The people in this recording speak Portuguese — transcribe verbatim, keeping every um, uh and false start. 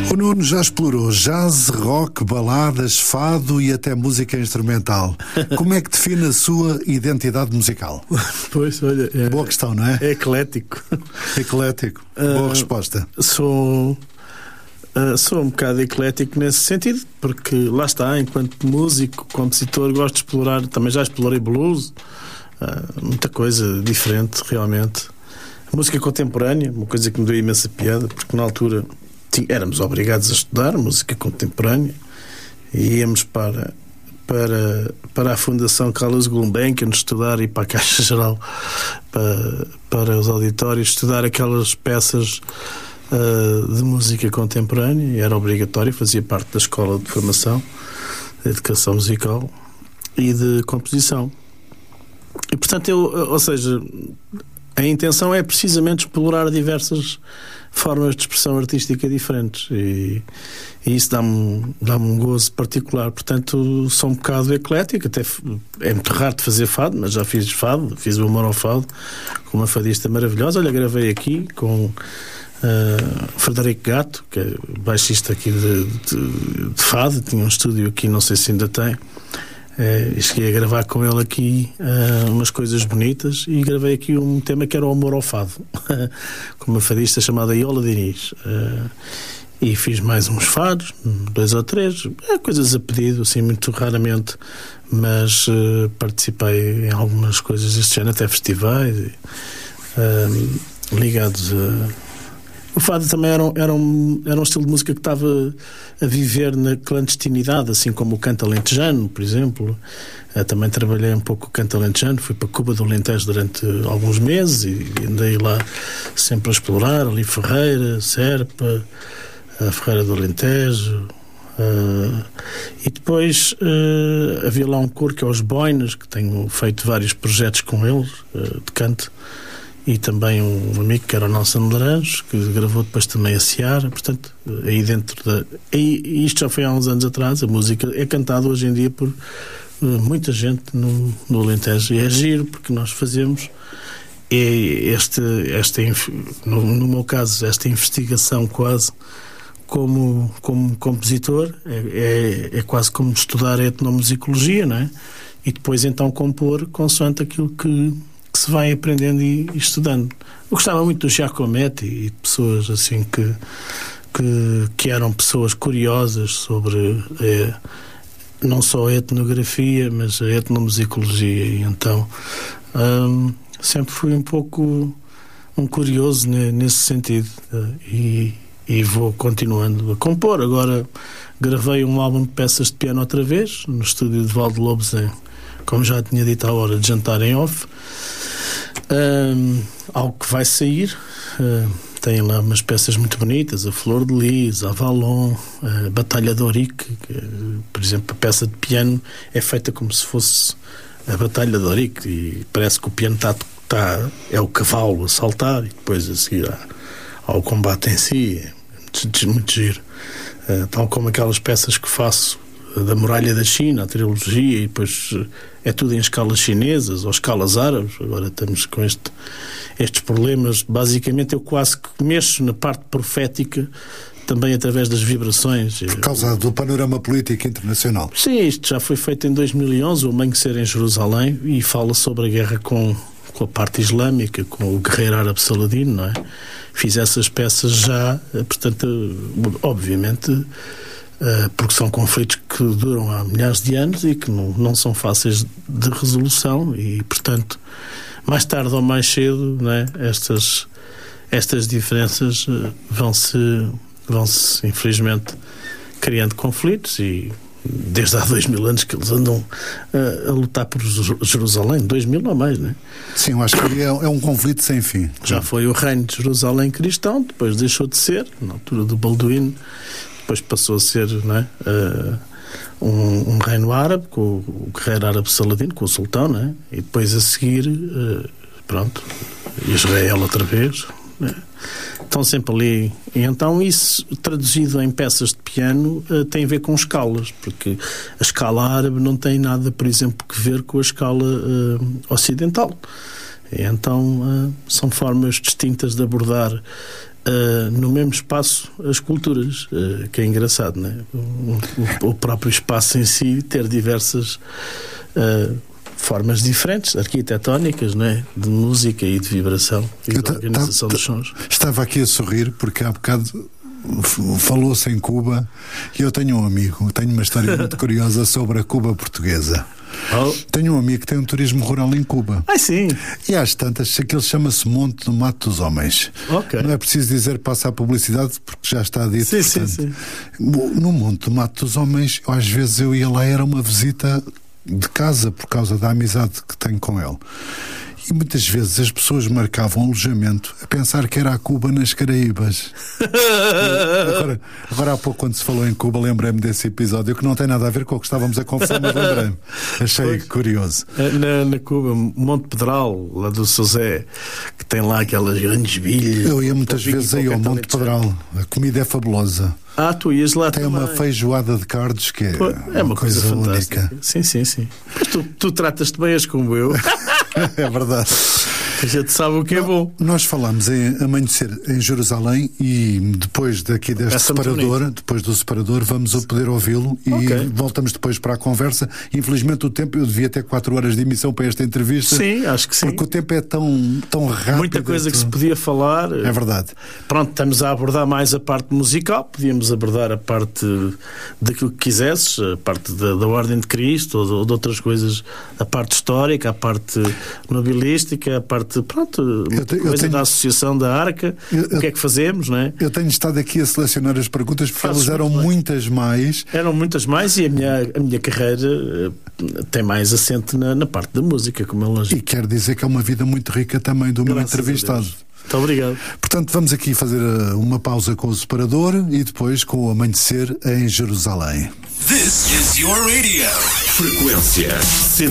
O Nuno já explorou jazz, rock, baladas, fado e até música instrumental. Como é que define a sua identidade musical? Pois, olha... É, boa questão, não é? É eclético. Eclético. Boa uh, resposta. Sou... Uh, sou um bocado eclético nesse sentido, porque lá está, enquanto músico, compositor, gosto de explorar, também já explorei blues, uh, muita coisa diferente, realmente. A música contemporânea, uma coisa que me deu imensa piada, porque na altura tí, éramos obrigados a estudar música contemporânea e íamos para, para, para a Fundação Carlos Gulbenkian estudar e para a Caixa Geral, para, para os auditórios, estudar aquelas peças uh, de música contemporânea, e era obrigatório, fazia parte da escola de formação de educação musical e de composição. E portanto, eu, ou seja, a intenção é precisamente explorar diversas formas de expressão artística diferentes, e, e isso dá-me, dá-me um gozo particular. Portanto, sou um bocado eclético. Até é muito raro de fazer fado, mas já fiz fado, fiz o Amor ao Fado com uma fadista maravilhosa. Olha, gravei aqui com uh, Frederico Gato, que é baixista aqui de, de, de fado, tinha um estúdio aqui, não sei se ainda tem. É, cheguei a gravar com ele aqui uh, umas coisas bonitas, e gravei aqui um tema que era o Amor ao Fado com uma fadista chamada Iola Diniz, uh, e fiz mais uns fados, dois ou três, é, coisas a pedido, assim, muito raramente, mas uh, participei em algumas coisas deste género, até festivais uh, ligados a... O fado também era um, era, um, era um estilo de música que estava a viver na clandestinidade, assim como o canto alentejano, por exemplo. Eu também trabalhei um pouco o canto alentejano, fui para Cuba do Alentejo durante alguns meses e andei lá sempre a explorar, ali Ferreira, Serpa, a Ferreira do Alentejo. Uh, e depois uh, havia lá um coro que é os Boinas, que tenho feito vários projetos com eles, uh, de canto. E também um amigo que era o Nelson Laranjo, que gravou depois também a Seara. Portanto, aí dentro da... E isto já foi há uns anos atrás. A música é cantada hoje em dia por uh, muita gente no, no Alentejo, e é giro, porque nós fazemos este, esta, no, no meu caso, esta investigação quase como, como compositor, é, é, é quase como estudar a etnomusicologia, não é? E depois então compor consoante aquilo que que se vai aprendendo e, e estudando. Eu gostava muito do Giacometti e de pessoas assim que, que, que eram pessoas curiosas sobre eh, não só a etnografia, mas a etnomusicologia, e então hum, sempre fui um pouco um curioso ne, nesse sentido, e, e vou continuando a compor. Agora gravei um álbum de peças de piano outra vez no estúdio de Valde Lobos, em, como já tinha dito, à hora de jantar em off. Um, algo que vai sair, uh, tem lá umas peças muito bonitas, a Flor de Lis, a Avalon, a Batalha de Ourique, que, por exemplo, a peça de piano é feita como se fosse a Batalha de Ourique, e parece que o piano está, está, é o cavalo a saltar, e depois a seguir ao combate em si. É muito, muito giro, uh, tal como aquelas peças que faço da Muralha da China, a trilogia, e depois é tudo em escalas chinesas ou escalas árabes. Agora estamos com este, estes problemas. Basicamente eu quase que mexo na parte profética também através das vibrações. Por causa do panorama político internacional. Sim, isto já foi feito em dois mil e onze, o Amanhecer em Jerusalém, e fala sobre a guerra com, com a parte islâmica, com o guerreiro árabe Saladino, não é? Fiz essas peças já, portanto, obviamente... Uh, porque são conflitos que duram há milhares de anos e que não, não são fáceis de resolução, e portanto mais tarde ou mais cedo, não é? estas, estas diferenças uh, vão-se vão-se infelizmente criando conflitos, e desde há dois mil anos que eles andam uh, a lutar por Jerusalém, dois mil ou mais, não é? Sim, eu acho que é, é um conflito sem fim. Já foi o reino de Jerusalém cristão, depois deixou de ser, na altura do Balduíno. Depois passou a ser, não é, uh, um, um reino árabe, com o, o guerreiro árabe Saladino, com o sultão, não é? E depois a seguir, uh, pronto, Israel outra vez, né? Estão sempre ali. E então isso, traduzido em peças de piano, uh, tem a ver com escalas, porque a escala árabe não tem nada, por exemplo, que ver com a escala uh, ocidental. E então uh, são formas distintas de abordar uh, no mesmo espaço as culturas, uh, que é engraçado, né? o, o, o próprio espaço em si ter diversas uh, formas diferentes, arquitetónicas, né? De música e de vibração e de organização dos sons. Estava aqui a sorrir porque há bocado falou-se em Cuba e eu tenho um amigo, tenho uma história muito curiosa sobre a Cuba portuguesa. Oh. Tenho um amigo que tem um turismo rural em Cuba. Ah, sim. E às tantas, aquilo chama-se Monte do Mato dos Homens. Okay. Não é preciso dizer, passa a publicidade, porque já está dito. Sim, portanto, sim, sim. No Monte do Mato dos Homens, às vezes eu ia lá, era uma visita de casa, por causa da amizade que tenho com ele. E muitas vezes as pessoas marcavam alojamento a pensar que era a Cuba nas Caraíbas. agora, agora há pouco, quando se falou em Cuba, lembrei-me desse episódio que não tem nada a ver com o que estávamos a conversar, mas lembrei-me. Achei pois, curioso. Na, na Cuba, Monte Pedral, lá do Sozé, que tem lá aquelas grandes bilhas. Eu ia muitas vezes aí ao Monte Pedral. A comida é fabulosa. Ah, tu ias lá Tem também. Uma feijoada de cardos que é, Pô, é uma coisa, coisa fantástica. Única. Sim, sim, sim. Mas tu, tu tratas-te bem as como eu. É verdade. A gente sabe o que é bom. Nós falámos em amanhecer em Jerusalém e depois daqui deste Essa separador, depois do separador, vamos poder ouvi-lo e okay. voltamos depois para a conversa. Infelizmente o tempo, eu devia ter quatro horas de emissão para esta entrevista. Sim, acho que sim. Porque o tempo é tão, tão rápido. Muita coisa que se podia falar. É verdade. Pronto, estamos a abordar mais a parte musical, podíamos abordar a parte daquilo que quisesses, a parte da, da Ordem de Cristo ou de, ou de outras coisas, a parte histórica, a parte nobilística, a parte pronto, eu te, coisa eu tenho, da Associação da Arca, eu, o que é que fazemos, não é? Eu tenho estado aqui a selecionar as perguntas porque elas eram muitas mais. Eram muitas mais e a minha, a minha carreira tem mais assento na, na parte da música, como é lógico. E quer dizer que é uma vida muito rica também do meu Graças entrevistado. Muito obrigado. Portanto, vamos aqui fazer uma pausa com o separador e depois com o amanhecer em Jerusalém. This is your radio. Frequência